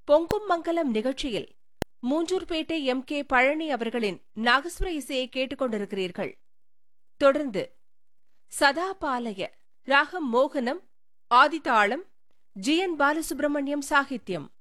பொங்கும் மங்கலம் நிகழ்ச்சியில் மூஞ்சூர்பேட்டை கே பழனி அவர்களின் நாகஸ்வர இசையை கேட்டுக் கொண்டிருக்கிறீர்கள். தொடர்ந்து சதாபாலய ராகம் மோகனம், ஆதிதாளம், ஜி. என். பாலசுப்ரமணியம் சாகித்யம்.